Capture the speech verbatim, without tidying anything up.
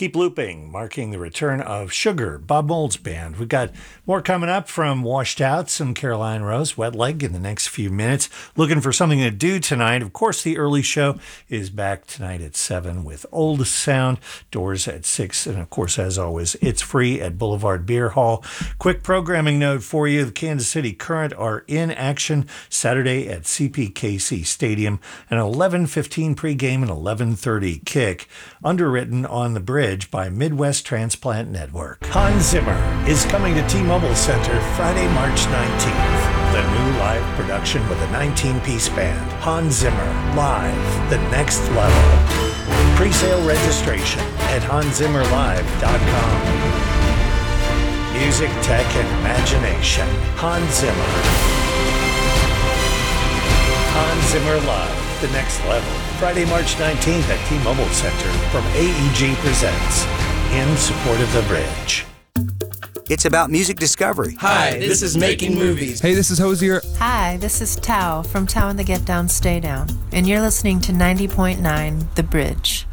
Keep Looping, marking the return of Sugar, Bob Mold's band. We've got more coming up from Washed Out, some Caroline Rose, Wet Leg in the next few minutes. Looking for something to do tonight. Of course, the early show is back tonight at seven with Old Sound. Doors at six. And of course, as always, it's free at Boulevard Beer Hall. Quick programming note for you. The Kansas City Current are in action Saturday at C P K C Stadium. An eleven fifteen pregame and eleven thirty kick. Underwritten on the bridge by Midwest Transplant Network. Hans Zimmer is coming to T-Mobile Center Friday, March nineteenth. The new live production with a nineteen-piece band. Hans Zimmer, live, the next level. Pre-sale registration at hans zimmer live dot com. Music, tech, and imagination. Hans Zimmer. Hans Zimmer Live, the next level. Friday, March nineteenth at T-Mobile Center from A E G Presents, in support of The Bridge. It's about music discovery. Hi, this is Making Movies. Hey, this is Hosier. Hi, this is Tao from Tao and the Get Down, Stay Down, and you're listening to ninety point nine The Bridge.